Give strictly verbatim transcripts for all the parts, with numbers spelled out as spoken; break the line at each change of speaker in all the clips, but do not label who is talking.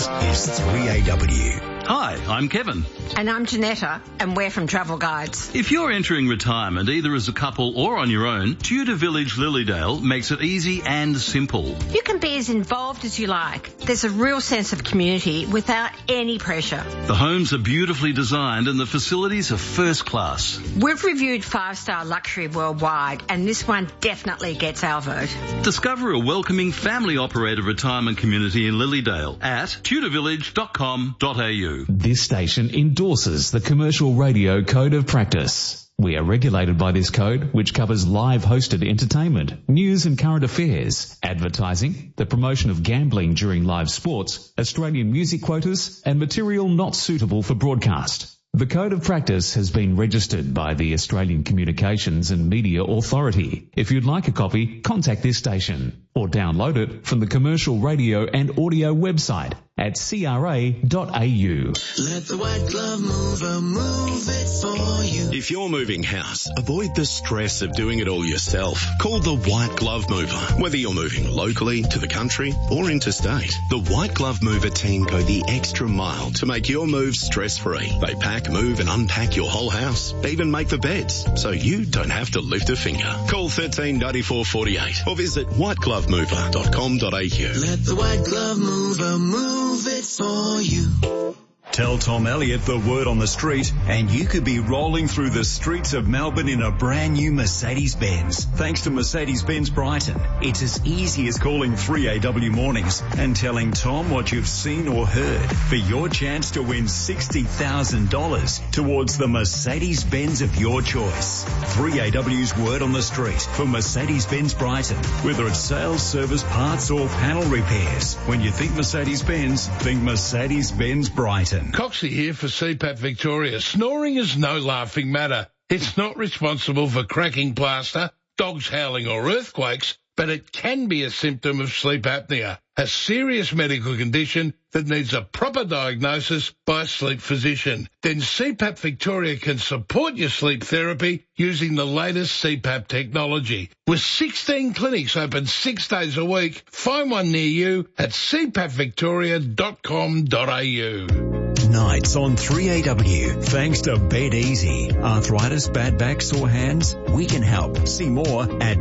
is three A W.
Hi, I'm Kevin.
And I'm Janetta, and we're from Travel Guides.
If you're entering retirement either as a couple or on your own, Tudor Village Lilydale makes it easy and simple.
You can be as involved as you like. There's a real sense of community without any pressure.
The homes are beautifully designed and the facilities are first class.
We've reviewed five-star luxury worldwide, and this one definitely gets our vote.
Discover a welcoming family-operated retirement community in Lilydale at tudor village dot com dot a u.
This station endorses the Commercial Radio Code of Practice. We are regulated by this code, which covers live hosted entertainment, news and current affairs, advertising, the promotion of gambling during live sports, Australian music quotas, and material not suitable for broadcast. The Code of Practice has been registered by the Australian Communications and Media Authority. If you'd like a copy, contact this station or download it from the Commercial Radio and Audio website at c r a dot a u.
Let the White Glove Mover move it for you.
If you're moving house, avoid the stress of doing it all yourself. Call the White Glove Mover. Whether you're moving locally, to the country, or interstate, the White Glove Mover team go the extra mile to make your move stress-free. They pack, move and unpack your whole house, even make the beds, so you don't have to lift a finger. Call thirteen ninety-four forty-eight or visit white glove mover dot com dot a u.
Let the White Glove Mover move it for you.
Tell Tom Elliott the word on the street and you could be rolling through the streets of Melbourne in a brand new Mercedes-Benz. Thanks to Mercedes-Benz Brighton, it's as easy as calling three A W Mornings and telling Tom what you've seen or heard for your chance to win sixty thousand dollars towards the Mercedes-Benz of your choice. three A W's word on the street for Mercedes-Benz Brighton. Whether it's sales, service, parts or panel repairs. When you think Mercedes-Benz, think Mercedes-Benz Brighton.
Coxie here for C PAP Victoria. Snoring is no laughing matter. It's not responsible for cracking plaster, dogs howling or earthquakes, but it can be a symptom of sleep apnea, a serious medical condition that needs a proper diagnosis by a sleep physician. Then C PAP Victoria can support your sleep therapy using the latest C PAP technology. With sixteen clinics open six days a week, find one near you at c pap victoria dot com dot a u.
Nights on three A W. Thanks to Bed Easy. Arthritis, bad backs or hands? We can help. See more at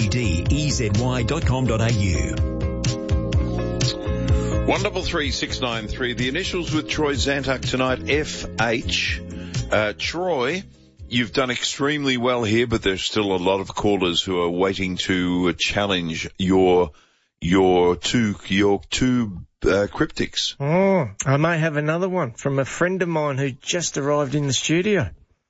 bedezy dot com dot a u.
One double three six nine three. The initials with Troy Zantuck tonight, F H. Uh, Troy, you've done extremely well here, but there's still a lot of callers who are waiting to challenge your your two your two uh, cryptics.
Oh, I may have another one from a friend of mine who just arrived in the studio.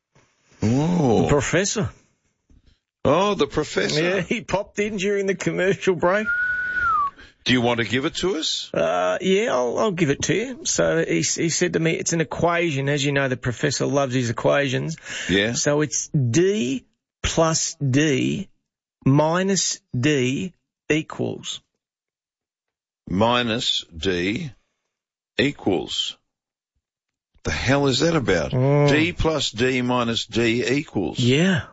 Oh,
the professor.
Oh, the professor.
Yeah, he popped in during the commercial break.
Do you want to give it to us?
Uh, yeah, I'll, I'll give it to you. So he, he said to me, it's an equation. As you know, the professor loves his equations.
Yeah.
So it's D plus D minus D equals.
Minus D equals. The hell is that about?
Oh.
D plus D minus D equals.
Yeah.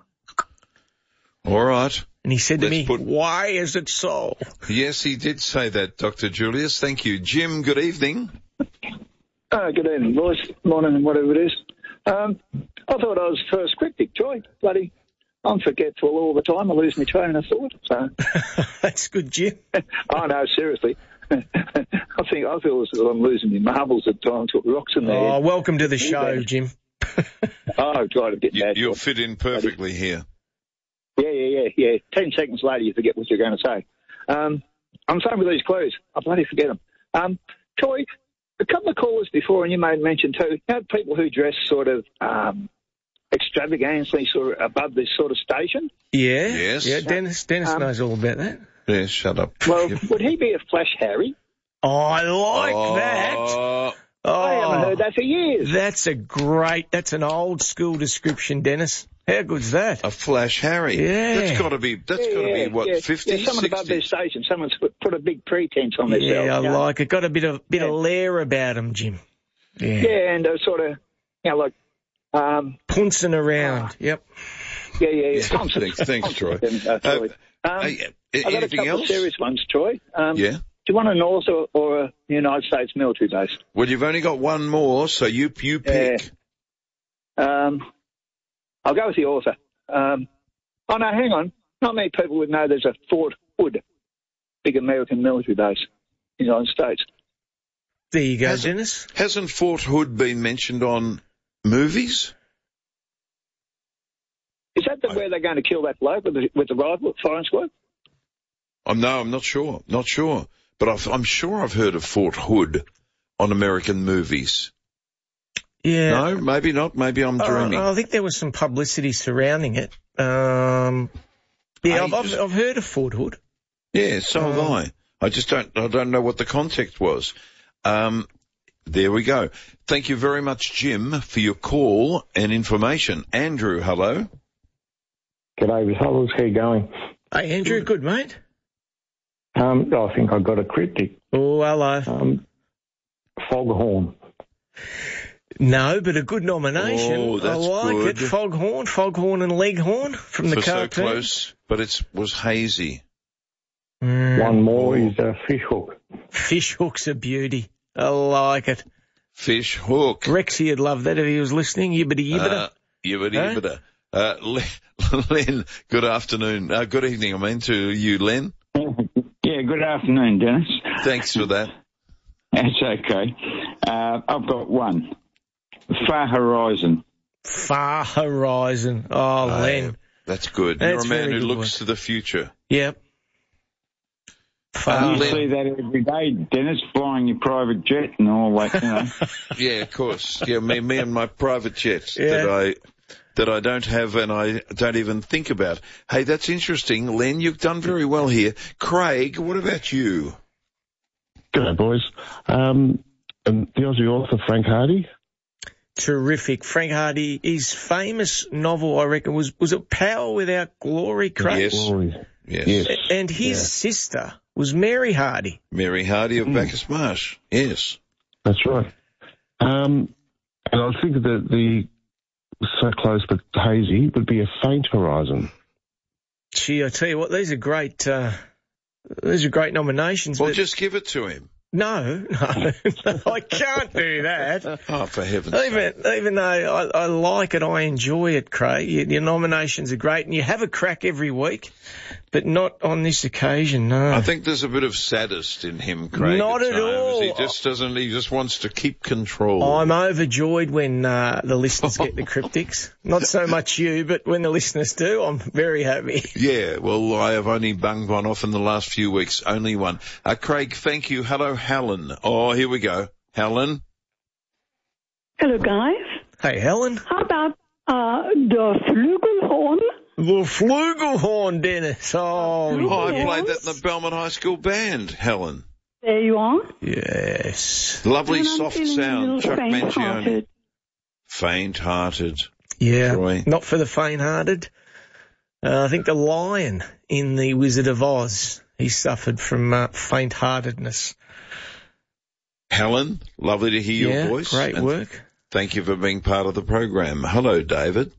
All right.
And he said to
Let's
me,
put...
why is it so?
Yes, he did say that, Doctor Julius. Thank you. Jim, good evening.
Oh, good evening, boys. Morning, whatever it is. Um, I thought I was first cryptic, Troy. Bloody, I'm forgetful all the time. I lose my train of thought. So.
That's good, Jim.
Oh, no, seriously. I think I feel as though I'm losing my marbles at times with rocks in there.
Oh, welcome to the show, Jim.
Oh, try to get
you,
that.
You'll fit in perfectly here.
Yeah, yeah, yeah, yeah. Ten seconds later, you forget what you're going to say. Um, I'm saying with these clues, I bloody forget them. Um, Troy, a couple of callers before, and you made mention too, you know, people who dress sort of um, extravagantly sort of above this sort of station.
Yeah.
Yes.
Yeah, Dennis, Dennis
um,
knows all about that.
Yeah, shut up.
Well, would he be a Flash Harry?
Oh, I like
oh,
that. Oh,
I haven't heard that for years.
That's a great, that's an old school description, Dennis. How good's that?
A Flash Harry.
Yeah.
That's got to be, that's
yeah,
got to
yeah,
be, what,
yeah.
fifty,
yeah, someone above their
sixty?
station. Someone's put, put a big pretense on themselves.
Yeah, I
you know?
like it. Got a bit of, bit
yeah.
of lair about him, Jim. Yeah.
Yeah, and uh, sort of, you know, like, um,
pouncing around. Uh, yep.
Yeah, yeah, yeah.
Thanks, thanks, Troy.
Uh, Troy.
Uh,
um,
hey,
I've got a
anything
couple
else?
of serious ones, Troy. Um,
Yeah.
you want a North or, or a United States military base?
Well, you've only got one more, so you you pick.
Yeah. Um, I'll go with the author. Um, oh, no, hang on. Not many people would know there's a Fort Hood, big American military base in the United States.
There you go,
hasn't,
Dennis.
Hasn't Fort Hood been mentioned on movies?
Is that the, where they're going to kill that bloke with the, with the rifle, firing squad?
Oh, no, I'm not sure. Not sure. But I've, I'm sure I've heard of Fort Hood on American movies.
Yeah.
No, maybe not. Maybe I'm dreaming.
Uh, I think there was some publicity surrounding it. Um, yeah, I've, I've, I've heard of Fort Hood.
Yeah, so um, have I. I just don't, I don't know what the context was. Um, there we go. Thank you very much, Jim, for your call and information. Andrew, hello.
G'day, fellas. How you going?
Hey, Andrew. Good, mate.
Um, I think I got a cryptic.
Oh, hello.
Um, Foghorn.
No, but a good nomination.
Oh, that's
I like
good.
it. Foghorn, Foghorn and Leghorn from the
For
cartoon.
so close, but it was hazy.
Mm.
One more is a fish hook.
Fish hook's a beauty. I like it.
Fish hook.
Rexy would love that if he was listening. Yibbity yibbita.
Uh, yibbity yibbita. Uh, Len, Len, good afternoon. Uh, good evening, I mean, to you, Len.
Yeah, good afternoon, Dennis.
Thanks for that.
That's okay. Uh, I've got one. Far Horizon.
Far Horizon. Oh, uh, Len.
That's good.
That's
You're a man who looks
one.
to the future.
Yep.
Uh, you Len. see that every day, Dennis, flying your private jet and all that, you know.
Yeah, of course. Yeah, me, me and my private jets
yeah.
that I that I don't have and I don't even think about. Hey, that's interesting. Len, you've done very well here. Craig, what about you?
G'day, boys. Um, and the Aussie author, Frank Hardy.
Terrific. Frank Hardy, his famous novel, I reckon, was was it Power Without Glory, Craig?
Yes.
Glory.
Yes.
yes.
And his
yeah.
sister was Mary Hardy.
Mary Hardy of mm. Bacchus Marsh. Yes.
That's right. Um, and I think that the so close but hazy would be a Faint Horizon.
Gee, I tell you what, these are great. Uh, these are great nominations.
Well,
but
just give it to him.
No, no, no, I can't do that.
Oh, for heaven's
even,
sake.
Even though I, I like it, I enjoy it, Craig. Your, your nominations are great, and you have a crack every week, but not on this occasion, no.
I think there's a bit of sadist in him, Craig.
Not at,
at
all.
He just doesn't, he just wants to keep control.
I'm overjoyed when uh, the listeners get the cryptics. Not so much you, but when the listeners do, I'm very happy.
Yeah, well, I have only bunged one off in the last few weeks, only one. Uh, Craig, thank you. Hello, Helen. Oh, here we go. Helen.
Hello, guys.
Hey, Helen.
How about uh, the Flugelhorn?
The Flugelhorn, Dennis. Oh,
Flugelhorn.
oh, I played that in the Belmont High School band, Helen.
There you are.
Yes.
Lovely
and
soft
sound.
Chuck Mangione.
Faint-hearted.
Faint-hearted.
Yeah,
Troy.
Not for the faint-hearted. Uh, I think the lion in The Wizard of Oz, he suffered from uh, faint-heartedness.
Helen, lovely to hear
yeah,
your voice.
Great
and
work.
Thank you for being part of the program. Hello, David.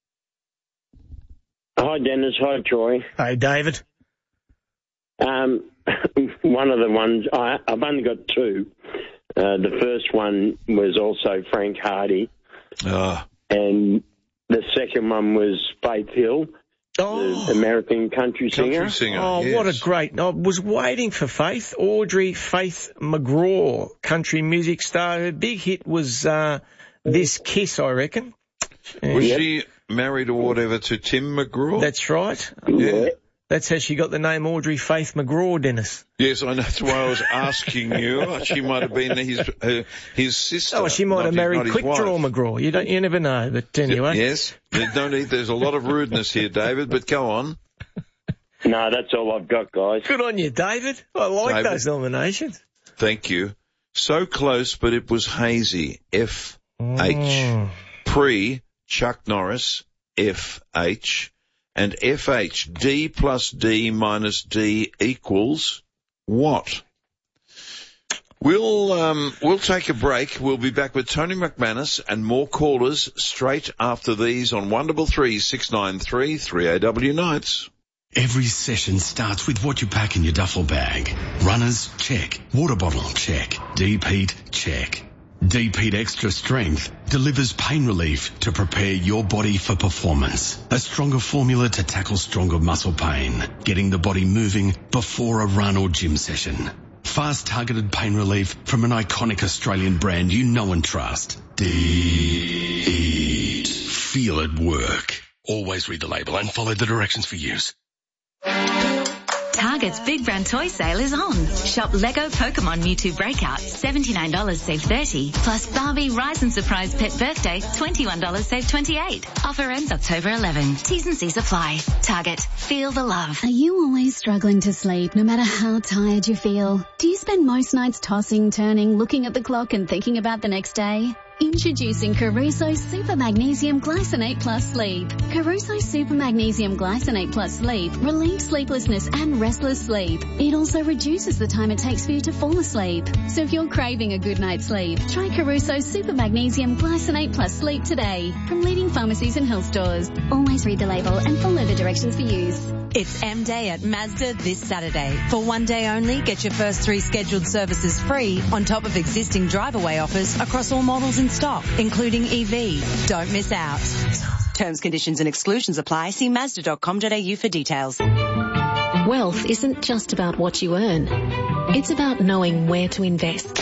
Hi, Dennis. Hi, Troy.
Hey, David.
Um, one of the ones, I, I've only got two. Uh, the first one was also Frank Hardy.
Uh,
and the second one was Faith Hill,
oh,
the American country singer.
Country singer,
Oh,
yes.
what a great... I was waiting for Faith. Audrey Faith McGraw, country music star. Her big hit was uh, This Kiss, I reckon.
Was
Yep.
she married or whatever to Tim McGraw?
That's right.
Yeah.
That's how she got the name Audrey Faith McGraw, Dennis.
Yes, I know. That's why I was asking you. She might have been his uh, his sister.
Oh, she might
not
have
his-
married
not his
Quick Draw
wife.
McGraw. You don't, you never know. But anyway,
Yes. There's no need. There's a lot of rudeness here, David. But go on.
No, that's all I've got, guys.
good on you, David. I like
David.
those nominations.
Thank you. So close, but it was hazy. F H.
Mm.
Pre Chuck Norris. F H. And F H, D plus D minus D equals what? We'll, um, we'll take a break. We'll be back with Tony McManus and more callers straight after these on one double three six nine three three A W Nights.
Every session starts with what you pack in your duffel bag. Runners, check. Water bottle, check. Deep heat, check. Deep Heat Extra Strength delivers pain relief to prepare your body for performance. A stronger formula to tackle stronger muscle pain, getting the body moving before a run or gym session. Fast targeted pain relief from an iconic Australian brand you know and trust. Deep Heat. Feel it work. Always read the label and follow the directions for use.
Target's Big Brand Toy Sale is on. Shop Lego Pokemon Mewtwo Breakout, seventy-nine dollars save thirty dollars. Plus Barbie Rise and Surprise Pet Birthday, twenty-one dollars save twenty-eight dollars. Offer ends October eleventh. T's and C's apply. Target. Feel the love.
Are you always struggling to sleep no matter how tired you feel? Do you spend most nights tossing, turning, looking at the clock and thinking about the next day? Introducing Caruso Super Magnesium Glycinate Plus Sleep. Caruso Super Magnesium Glycinate Plus Sleep relieves sleeplessness and restless sleep. It also reduces the time it takes for you to fall asleep. So if you're craving a good night's sleep, try Caruso Super Magnesium Glycinate Plus Sleep today from leading pharmacies and health stores. Always read the label and follow the directions for use.
It's M-Day at Mazda this Saturday. For one day only, get your first three scheduled services free on top of existing drive-away offers across all models in stock, including E V. Don't miss out. Terms, conditions and exclusions apply. See Mazda dot com dot a u for details.
Wealth isn't just about what you earn. It's about knowing where to invest.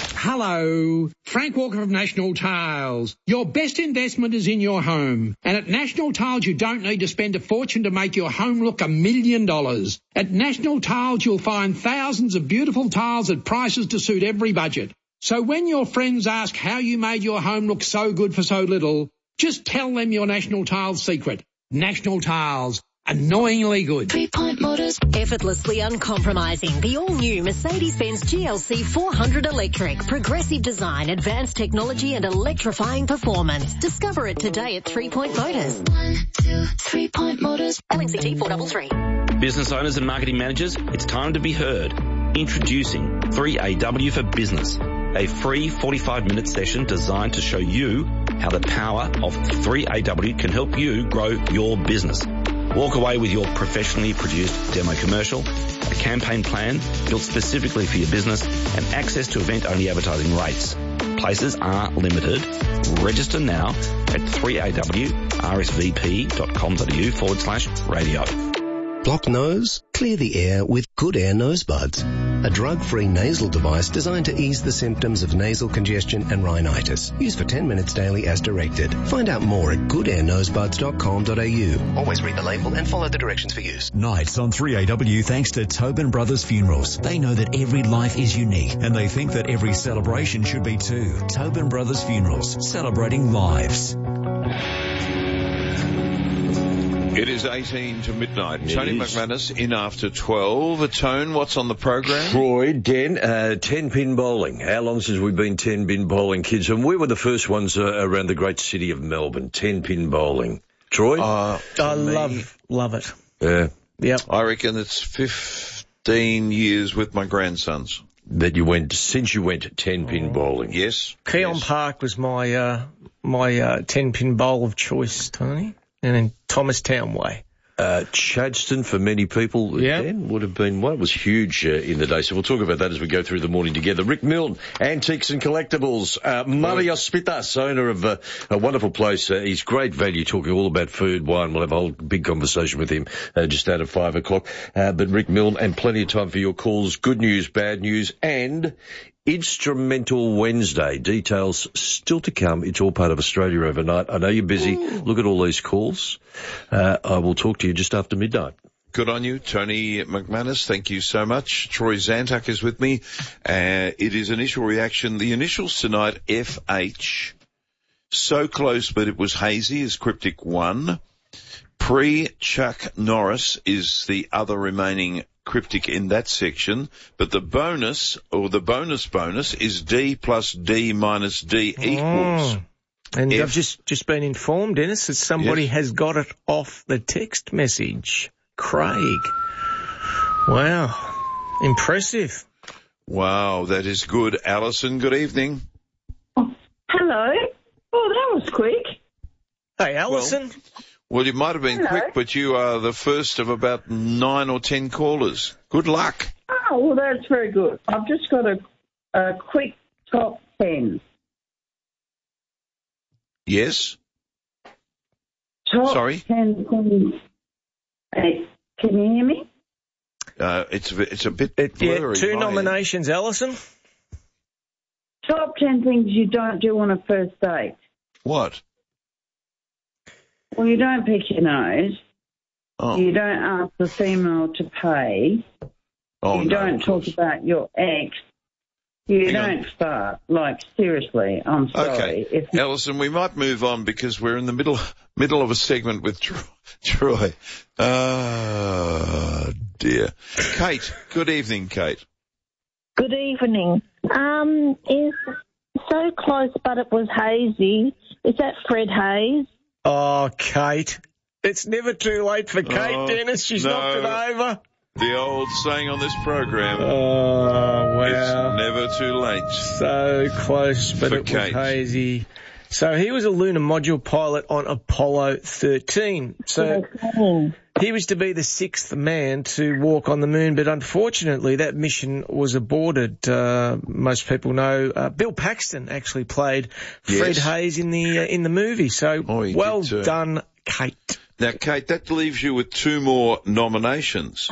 Hello, Frank Walker of National Tiles. Your best investment is in your home. And at National Tiles, you don't need to spend a fortune to make your home look a million dollars. At National Tiles, you'll find thousands of beautiful tiles at prices to suit every budget. So when your friends ask how you made your home look so good for so little, just tell them your National Tiles secret. National Tiles. Annoyingly good.
Three-point motors. Effortlessly uncompromising. The all-new Mercedes-Benz G L C four hundred Electric. Progressive design, advanced technology and electrifying performance. Discover it today at Three-Point Motors. One, two, Three-Point Motors. L N C T four three three.
Business owners and marketing managers, it's time to be heard. Introducing three A W for Business. A free forty-five minute session designed to show you how the power of three A W can help you grow your business. Walk away with your professionally produced demo commercial, a campaign plan built specifically for your business, and access to event-only advertising rates. Places are limited. Register now at three A W R S V P dot com dot a u forward slash radio.
Blocked nose? Clear the air with Good Air Nose Buds, a drug-free nasal device designed to ease the symptoms of nasal congestion and rhinitis. Use for ten minutes daily as directed. Find out more at good air nose buds dot com dot a u. Always read the label and follow the directions for use.
Nights on three A W thanks to Tobin Brothers Funerals. They know that every life is unique and they think that every celebration should be too. Tobin Brothers Funerals, celebrating lives.
It is eighteen to midnight.
It
Tony
is.
McManus in after twelve. A Tone, what's on the program?
Troy, Den, uh, ten-pin bowling. How long since we've been ten-pin bowling, kids? And we were the first ones uh, around the great city of Melbourne, ten-pin bowling. Troy?
Uh,
I
me,
love, love it.
Yeah.
Yep.
I reckon it's fifteen years with my grandsons.
That you went, since you went ten-pin bowling?
Yes.
Keon
yes.
Park was my, uh, my, uh, ten-pin bowl of choice, Tony. And then Thomastown Way.
Uh, Chadstone, for many people,
yeah.
Dan, would have been one. It was huge uh, in the day. So we'll talk about that as we go through the morning together. Rick Milne, Antiques and Collectibles. Uh, Marios Spitas, owner of uh, a wonderful place. Uh, he's great value, talking all about food, wine. We'll have a whole big conversation with him uh, just out of five o'clock. Uh, but Rick Milne, and plenty of time for your calls. Good news, bad news, and Instrumental Wednesday. Details still to come. It's all part of Australia Overnight. I know you're busy. Ooh. Look at all these calls. Uh, I will talk to you just after midnight.
Good on you, Tony McManus. Thank you so much. Troy Zantuck is with me. Uh, it is initial reaction. The initials tonight, F H. So close, but it was hazy, is Cryptic one. Pre-Chuck Norris is the other remaining cryptic in that section, but the bonus, or the bonus bonus, is D plus D minus D equals.
Oh. And
F.
I've just, just been informed, Dennis, that somebody
yes.
has got it off the text message. Craig. Wow. Impressive.
Wow, that is good. Alison, good evening.
Hello. Oh, that was quick.
Hey, Alison.
Well, Well, you might have been
Hello.
quick, but you are the first of about nine or ten callers. Good luck.
Oh, well, that's very good. I've just got a, a quick top ten.
Yes?
Top
Sorry?
ten things. Hey, can you hear me?
Uh, it's, a bit- it's a bit
It, yeah,
blurry.
two
my
nominations, Alison.
Top ten things you don't do on a first date.
end. What?
Well, you don't pick your nose.
Oh.
You don't ask the female to pay.
Oh,
you
no,
don't
of
talk
course.
about your ex. You
Hang on.
don't start. Like, seriously, I'm sorry.
Okay,
If
Alison, we might move on because we're in the middle middle of a segment with Tro- Troy. Ah, dear. Kate, good evening, Kate.
Good evening. Um, is so close, but it was hazy. Is that Fred Hayes?
Oh, Kate. It's never too late for Kate,
Oh,
Dennis. She's
no.
knocked it over.
The old saying on this program.
Oh, wow.
It's never too late.
So close, but
For
it
Kate.
was hazy. So he was a lunar module pilot on Apollo thirteen. So he was to be the sixth man to walk on the moon, but unfortunately that mission was aborted. Uh, most people know uh, Bill Paxton actually played Fred
Yes.
Hayes in the uh, in the movie. So
Oh, he
well
did too.
done, Kate.
Now, Kate, that leaves you with two more nominations.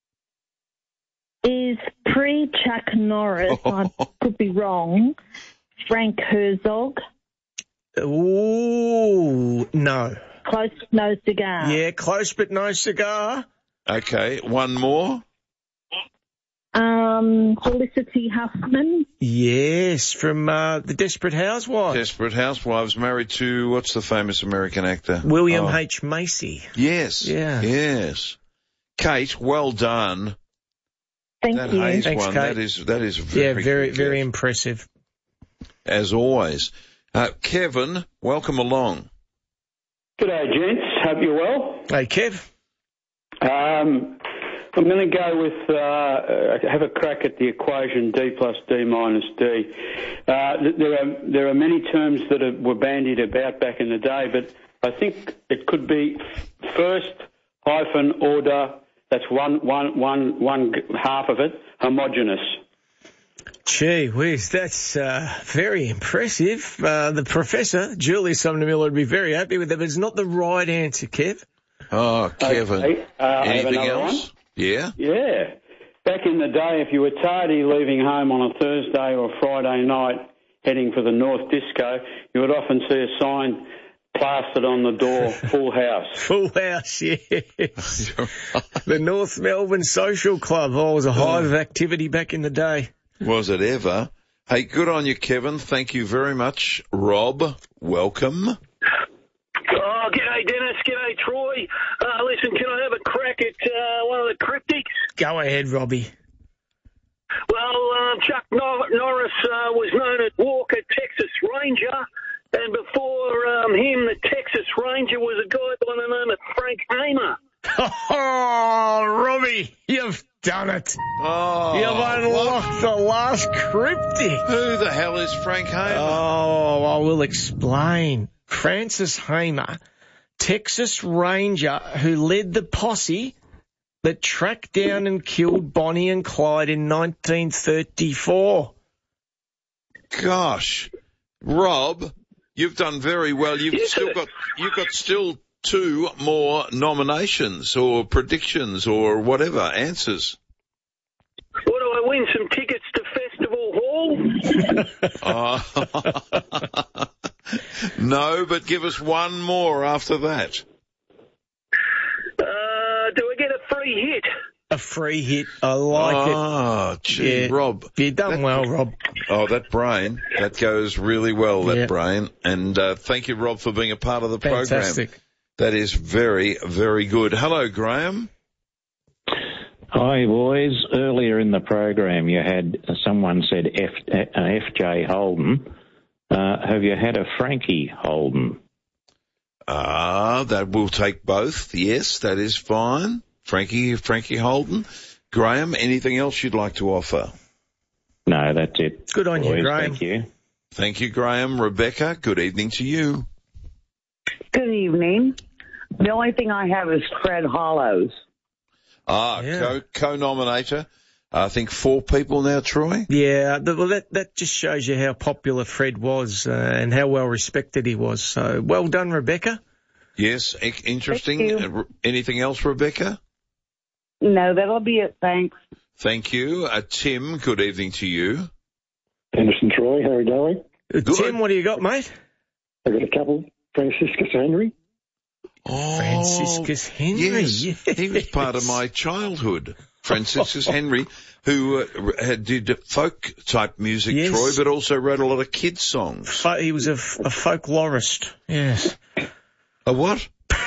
Is pre-Chuck Norris, I could be wrong, Frank Herzog?
Ooh, no.
Close, no cigar.
Yeah, close but no cigar.
Okay, one more.
Um, Felicity Huffman.
Yes, from uh, the Desperate Housewives.
Desperate Housewives, married to, what's the famous American actor?
William
Oh.
H. Macy.
Yes.
Yeah.
Yes. Kate, well done.
Thank
that
you.
Hayes
Thanks,
one,
Kate.
that is, that is very,
Yeah, very,
good,
very
Kev,
impressive.
as always. Uh, Kevin, welcome along.
G'day, gents. Hope you're well.
Hey, Kev.
Um, I'm going to go with, uh, uh, have a crack at the equation D plus D minus D. Uh, th- there are there are many terms that are, were bandied about back in the day, but I think it could be first hyphen order. That's one one one one half of it. Homogeneous.
Gee whiz, that's uh, very impressive. Uh, the professor, Julie Sumner Miller, would be very happy with that, but it's not the right answer, Kev.
Oh, Kevin.
Okay, uh, I have
Anything
another
else?
one.
Yeah?
Yeah. Back in the day, if you were tardy leaving home on a Thursday or Friday night heading for the North Disco, you would often see a sign plastered on the door, full house.
Full house, yes. The North Melbourne Social Club. Oh, it was a hive of activity back in the day.
Was it ever? Hey, good on you, Kevin. Thank you very much. Rob, welcome.
Oh, g'day, Dennis. G'day, Troy. Uh, listen, can I have a crack at uh, one of the cryptics?
Go ahead, Robbie.
Well, um, Chuck Nor- Norris uh, was known as Walker Texas Ranger, and before um, him, the Texas Ranger was a guy by the name of Frank Hamer.
Oh, Robbie, you've done it.
Oh,
You've unlocked the last cryptic.
Who the hell is Frank Hamer?
Oh, I will explain. Francis Hamer, Texas Ranger who led the posse that tracked down and killed Bonnie and Clyde in nineteen thirty-four.
Gosh, Rob, you've done very well. You've
Yes,
still
sir.
got you've got still two more nominations or predictions or whatever answers.
What, do I win some tickets to Festival Hall?
Oh. No, but give us one more after that.
Uh, do I get a free hit?
A free hit. I like it.
Oh, gee,
Yeah.
Rob.
You've done
That-
well, Rob.
Oh, that brain, that goes really well, that
Yeah.
brain. And uh, thank you, Rob, for being a part of the
Fantastic.
program. That is very, very good. Hello, Graham.
Hi, boys. Earlier in the program, you had someone said F, uh, F J Holden. Uh, have you had a Frankie Holden?
Ah, that will take both. Yes, that is fine. Frankie, Frankie Holden. Graham, anything else you'd like to offer?
No, that's it.
Good on you,
boys.
Graham.
Thank you.
Thank you, Graham. Rebecca, good evening to you.
Good evening.
The only thing I have is Fred Hollows.
Ah,
Yeah.
co- co-nominator. I think four people now, Troy.
Yeah, th- well, that, that just shows you how popular Fred was uh, and how well respected he was. So well done, Rebecca.
Yes, e- interesting.
Thank you.
Uh, anything else, Rebecca?
No, that'll be it. Thanks.
Thank you. Uh, Tim, good evening to you.
Anderson Troy, how are you going?
Uh, Tim, what do you got, mate?
I've got a couple. Franciscus Henry.
Oh,
Franciscus Henry.
Yes, he was part of my childhood. Franciscus Henry, who uh, had, did folk-type music,
Yes.
Troy, but also wrote a lot of kids' songs.
Fo- he was a, f- a folklorist. Yes.
A what?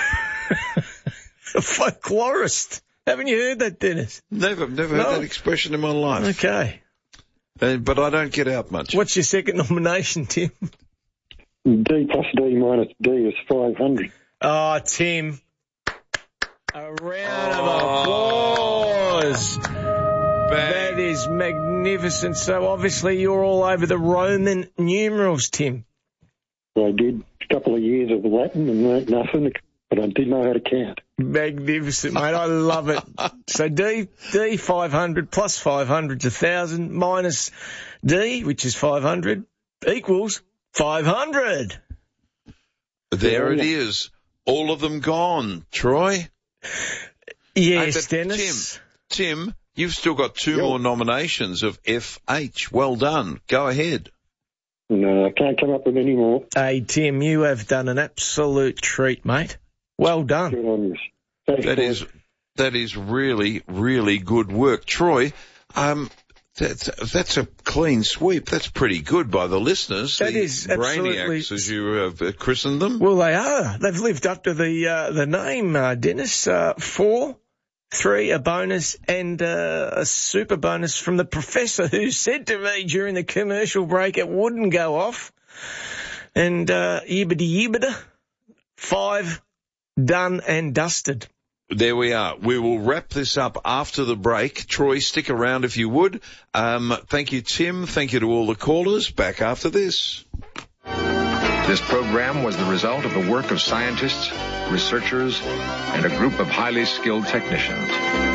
A folklorist. Haven't you heard that, Dennis?
Never, never
No.
heard that expression in my life.
Okay.
Uh, but I don't get out much.
What's your second nomination, Tim?
D plus D minus D is five hundred.
Oh, Tim. A round of applause. That is magnificent. So obviously you're all over the Roman numerals, Tim.
I did a couple of years of Latin and learnt nothing, but I did know how to count.
Magnificent, mate. I love it. So D, D five hundred plus five hundred is one thousand minus D, which is five hundred, equals five hundred.
There it is. All of them gone, Troy.
Yes,
Uh, but
Dennis.
Tim, Tim, you've still got two more nominations of F H. Well done. Go ahead.
No, I can't come up with any more.
Hey, Tim, you have done an absolute treat, mate. Well done.
Good on you. Thanks,
That
boys.
is, that is really, really good work. Troy, um, that's, that's a clean sweep. That's pretty good by the listeners.
That
the
is absolutely-
Brainiacs, as you have uh, christened them.
Well, they are. They've lived up to the uh, the name, uh, Dennis. Uh, four, three, a bonus, and uh, a super bonus from the professor who said to me during the commercial break it wouldn't go off. And uh, yibbity yibbida, five done and dusted.
There we are. We will wrap this up after the break. Troy, stick around if you would. Um, thank you, Tim. Thank you to all the callers. Back after this.
This program was the result of the work of scientists, researchers, and a group of highly skilled technicians.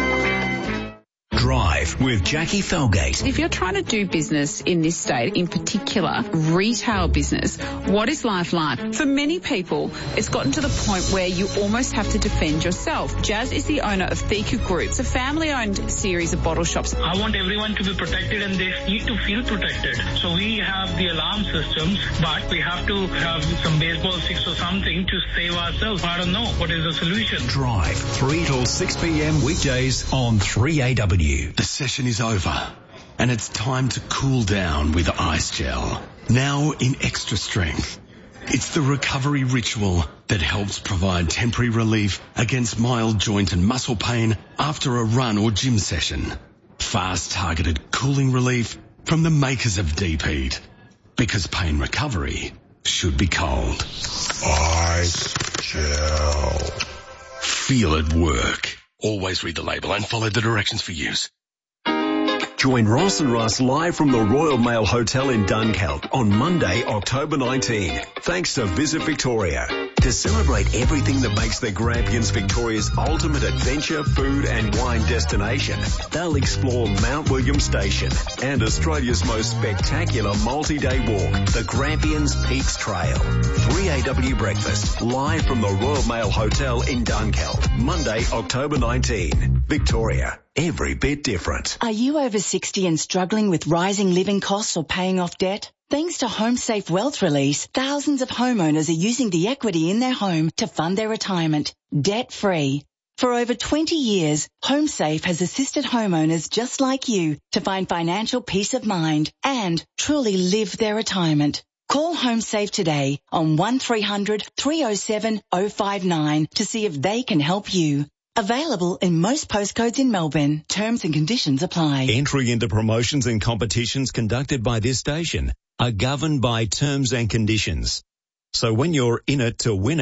Drive with Jackie Felgate.
If you're trying to do business in this state, in particular retail business, what is life like? For many people, it's gotten to the point where you almost have to defend yourself. Jazz is the owner of Thiku Group. It's a family-owned series of bottle shops.
I want everyone to be protected and they need to feel protected. So we have the alarm systems, but we have to have some baseball sticks or something to save ourselves. I don't know. What is the solution?
Drive, three till six p.m. weekdays on three A W.
The session is over, and it's time to cool down with Ice Gel. Now in extra strength. It's the recovery ritual that helps provide temporary relief against mild joint and muscle pain after a run or gym session. Fast targeted cooling relief from the makers of Deep Heat. Because pain recovery should be cold. Ice Gel. Feel it work. Always read the label and follow the directions for use.
Join Ross and Russ live from the Royal Mail Hotel in Dunkeld on Monday, October nineteenth, thanks to Visit Victoria. To celebrate everything that makes the Grampians Victoria's ultimate adventure, food and wine destination, they'll explore Mount William Station and Australia's most spectacular multi-day walk, the Grampians Peaks Trail. three A W breakfast, live from the Royal Mail Hotel in Dunkeld, Monday, October nineteenth. Victoria, every bit different.
Are you over sixty and struggling with rising living costs or paying off debt? Thanks to HomeSafe Wealth Release, thousands of homeowners are using the equity in their home to fund their retirement, debt-free. For over twenty years, HomeSafe has assisted homeowners just like you to find financial peace of mind and truly live their retirement. Call HomeSafe today on one three hundred, three oh seven, oh five nine to see if they can help you. Available in most postcodes in Melbourne. Terms and conditions apply.
Entry into promotions and competitions conducted by this station are governed by terms and conditions. So when you're in it to win it,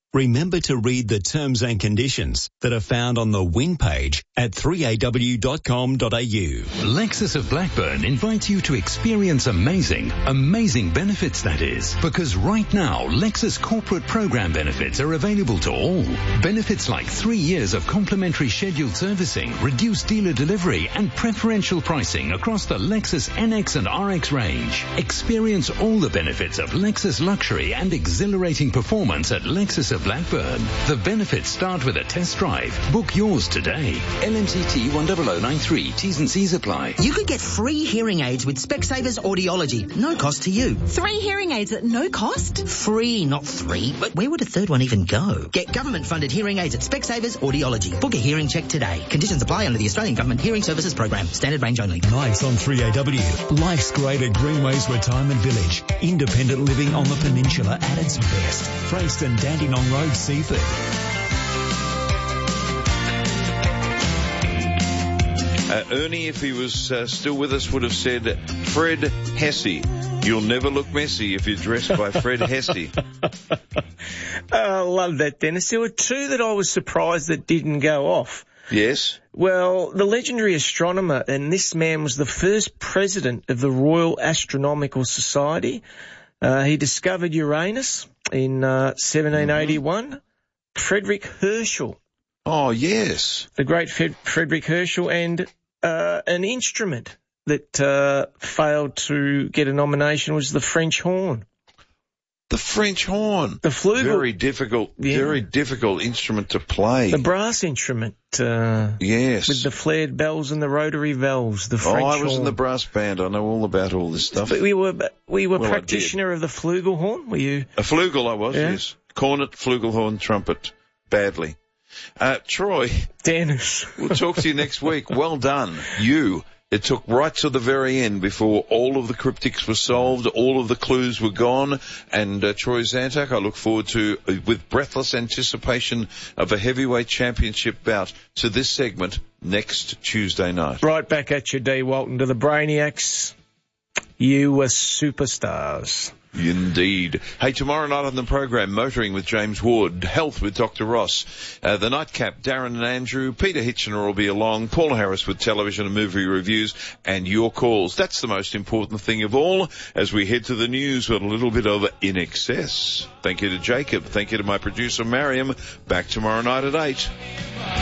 remember to read the terms and conditions that are found on the win page at three A W dot com dot A U.
Lexus of Blackburn invites you to experience amazing, amazing benefits, that is. Because right now, Lexus corporate program benefits are available to all. Benefits like three years of complimentary scheduled servicing, reduced dealer delivery, and preferential pricing across the Lexus N X and R X range. Experience all the benefits of Lexus luxury and exhilarating performance at Lexus of Blackburn. The benefits start with a test drive. Book yours today. L M C T one zero zero nine three. T's and C's apply.
You could get free hearing aids with Specsavers Audiology. No cost to you.
Three hearing aids at no cost?
Free, not three. But where would a third one even go? Get government-funded hearing aids at Specsavers Audiology. Book a hearing check today. Conditions apply under the Australian Government Hearing Services Program. Standard range only.
Nights on three A W. Life's great at Greenways Retirement Village. Independent living on the peninsula at its best. Freyston Dandenong Road, Seaford.
Uh, Ernie, if he was uh, still with us, would have said, Fred Hesse. You'll never look messy if you're dressed by Fred Hesse.
I love that, Dennis. There were two that I was surprised that didn't go off.
Yes?
Well, the legendary astronomer, and this man was the first president of the Royal Astronomical Society. Uh, he discovered Uranus in uh, seventeen eighty-one. Mm-hmm. Frederick Herschel.
Oh, yes.
The great Fred- Frederick Herschel, and uh, an instrument that uh, failed to get a nomination was the French horn.
The French horn.
The flugel.
Very difficult, yeah. very difficult instrument to play.
The brass instrument. Uh,
yes.
With the flared bells and the rotary valves. The French
horn. Oh, I was
horn.
in the brass band. I know all about all this stuff.
But we were, we were
well,
practitioner of the flugelhorn. Were you?
A flugel, I was.
Yeah.
Yes. Cornet, flugelhorn, trumpet. Badly. Uh, Troy.
Dennis.
We'll talk to you next week. Well done. You. It took right to the very end before all of the cryptics were solved, all of the clues were gone, and uh, Troy Zantac, I look forward to, uh, with breathless anticipation of a heavyweight championship bout, to this segment next Tuesday night.
Right back at you, D. Walton, to the Brainiacs. You were superstars.
Indeed. Hey, tomorrow night on the program, Motoring with James Wood, Health with Doctor Ross, uh, the Nightcap, Darren and Andrew, Peter Hitchener will be along, Paul Harris with television and movie reviews, and your calls. That's the most important thing of all as we head to the news with a little bit of In Excess. Thank you to Jacob. Thank you to my producer, Mariam. Back tomorrow night at eight.